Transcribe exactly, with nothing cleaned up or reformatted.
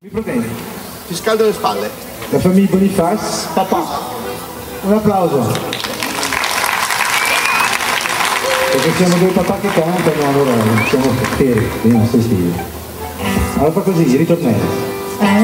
problemi. Ti scaldo le spalle. La famiglia Boniface. Papà. Un applauso. Perché siamo due papà che cantano, allora siamo fieri dei nostri figli. Allora fa così, ritornello.